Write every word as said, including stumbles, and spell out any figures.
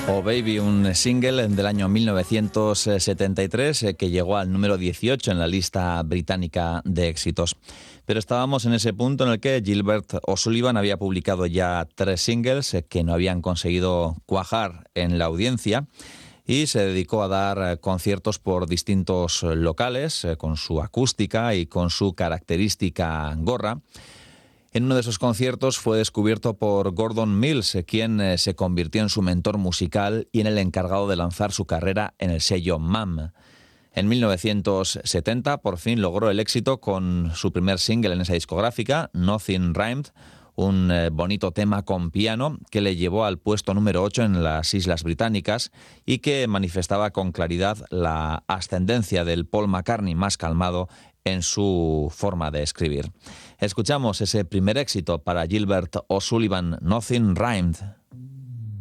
Oh Baby, un single del año mil novecientos setenta y tres que llegó al número dieciocho en la lista británica de éxitos. Pero estábamos en ese punto en el que Gilbert O'Sullivan había publicado ya tres singles que no habían conseguido cuajar en la audiencia y se dedicó a dar conciertos por distintos locales con su acústica y con su característica gorra. En uno de esos conciertos fue descubierto por Gordon Mills, quien se convirtió en su mentor musical y en el encargado de lanzar su carrera en el sello M A M. En mil novecientos setenta por fin logró el éxito con su primer single en esa discográfica, Nothing Rhymed, un bonito tema con piano que le llevó al puesto número ocho en las Islas Británicas y que manifestaba con claridad la ascendencia del Paul McCartney más calmado en su forma de escribir. Escuchamos ese primer éxito para Gilbert O'Sullivan, Nothing Rhymed.